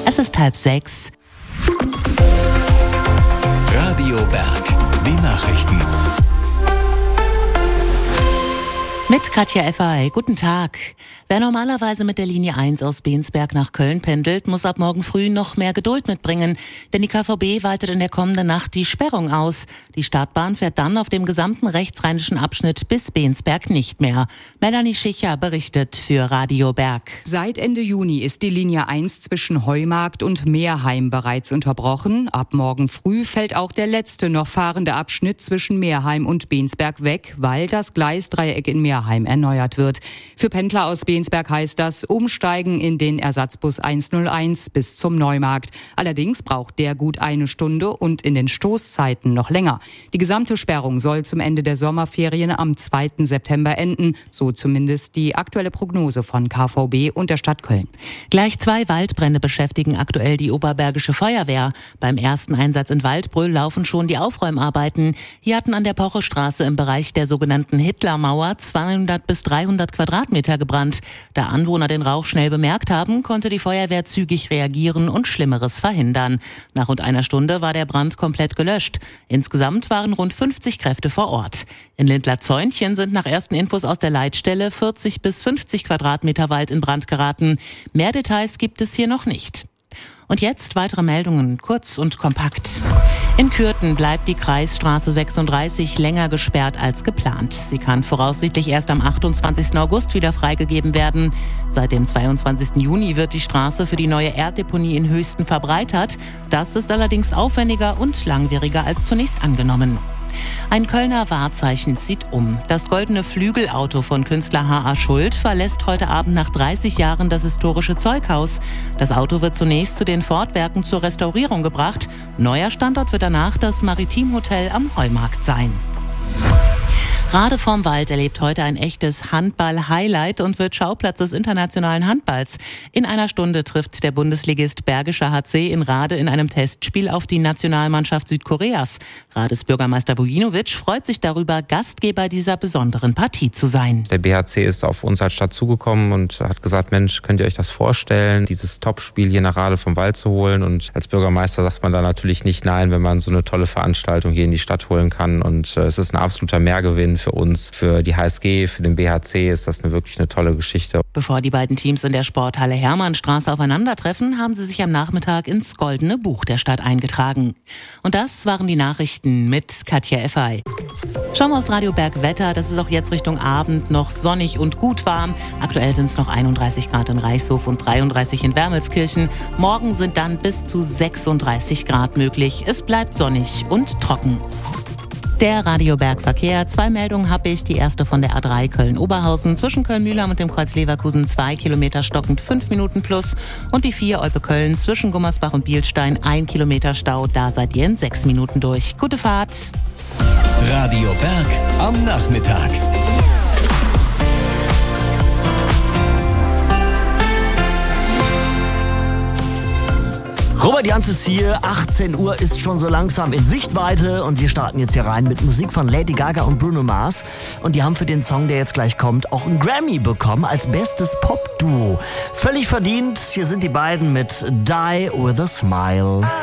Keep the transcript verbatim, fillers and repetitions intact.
Es ist halb sechs. Radio Berg, die Nachrichten. Mit Katja Effery. Guten Tag. Wer normalerweise mit der Linie eins aus Bensberg nach Köln pendelt, muss ab morgen früh noch mehr Geduld mitbringen. Denn die K V B weitet in der kommenden Nacht die Sperrung aus. Die Stadtbahn fährt dann auf dem gesamten rechtsrheinischen Abschnitt bis Bensberg nicht mehr. Melanie Schicher berichtet für Radio Berg. Seit Ende Juni ist die Linie eins zwischen Heumarkt und Meerheim bereits unterbrochen. Ab morgen früh fällt auch der letzte noch fahrende Abschnitt zwischen Meerheim und Bensberg weg, weil das Gleisdreieck in Meerheim erneuert wird. Für Pendler aus Bensberg heißt das Umsteigen in den Ersatzbus hunderteins bis zum Neumarkt. Allerdings braucht der gut eine Stunde und in den Stoßzeiten noch länger. Die gesamte Sperrung soll zum Ende der Sommerferien am zweiten September enden, so zumindest die aktuelle Prognose von K V B und der Stadt Köln. Gleich zwei Waldbrände beschäftigen aktuell die Oberbergische Feuerwehr. Beim ersten Einsatz in Waldbröl laufen schon die Aufräumarbeiten. Hier hatten an der Pochestraße im Bereich der sogenannten Hitlermauer zweihundert bis dreihundert Quadratmeter gebrannt. Da Anwohner den Rauch schnell bemerkt haben, konnte die Feuerwehr zügig reagieren und Schlimmeres verhindern. Nach rund einer Stunde war der Brand komplett gelöscht. Insgesamt waren rund fünfzig Kräfte vor Ort. In Lindlar-Zäunchen sind nach ersten Infos aus der Leitstelle vierzig bis fünfzig Quadratmeter Wald in Brand geraten. Mehr Details gibt es hier noch nicht. Und jetzt weitere Meldungen, kurz und kompakt. In Kürten bleibt die Kreisstraße sechsunddreißig länger gesperrt als geplant. Sie kann voraussichtlich erst am achtundzwanzigsten August wieder freigegeben werden. Seit dem zweiundzwanzigsten Juni wird die Straße für die neue Erddeponie in Höchsten verbreitert. Das ist allerdings aufwendiger und langwieriger als zunächst angenommen. Ein Kölner Wahrzeichen zieht um. Das goldene Flügelauto von Künstler H A. Schuld verlässt heute Abend nach dreißig Jahren das historische Zeughaus. Das Auto wird zunächst zu den Fortwerken zur Restaurierung gebracht. Neuer Standort wird danach das Maritimhotel am Heumarkt sein. Rade vorm Wald erlebt heute ein echtes Handball-Highlight und wird Schauplatz des internationalen Handballs. In einer Stunde trifft der Bundesligist Bergischer H C in Rade in einem Testspiel auf die Nationalmannschaft Südkoreas. Rades Bürgermeister Bujinovic freut sich darüber, Gastgeber dieser besonderen Partie zu sein. Der B H C ist auf uns als Stadt zugekommen und hat gesagt, Mensch, könnt ihr euch das vorstellen, dieses Topspiel hier nach Rade vom Wald zu holen? Und als Bürgermeister sagt man da natürlich nicht nein, wenn man so eine tolle Veranstaltung hier in die Stadt holen kann. Und es ist ein absoluter Mehrgewinn für uns, für die H S G, für den B H C ist das eine, wirklich eine tolle Geschichte. Bevor die beiden Teams in der Sporthalle Hermannstraße aufeinandertreffen, haben sie sich am Nachmittag ins Goldene Buch der Stadt eingetragen. Und das waren die Nachrichten mit Katja Effery. Schauen wir aufs Radio Berg Wetter. Das ist auch jetzt Richtung Abend noch sonnig und gut warm. Aktuell sind es noch einunddreißig Grad in Reichshof und dreiunddreißig in Wermelskirchen. Morgen sind dann bis zu sechsunddreißig Grad möglich. Es bleibt sonnig und trocken. Der Radio Berg Verkehr. Zwei Meldungen habe ich. Die erste von der A drei Köln-Oberhausen. Zwischen Köln-Mühlheim und dem Kreuz Leverkusen zwei Kilometer stockend fünf Minuten plus. Und die vier Olpe-Köln zwischen Gummersbach und Bielstein ein Kilometer Stau. Da seid ihr in sechs Minuten durch. Gute Fahrt. Radio Berg am Nachmittag. Robert Jans ist hier, achtzehn Uhr ist schon so langsam in Sichtweite und wir starten jetzt hier rein mit Musik von Lady Gaga und Bruno Mars. Und die haben für den Song, der jetzt gleich kommt, auch einen Grammy bekommen als bestes Pop-Duo. Völlig verdient, hier sind die beiden mit Die With A Smile.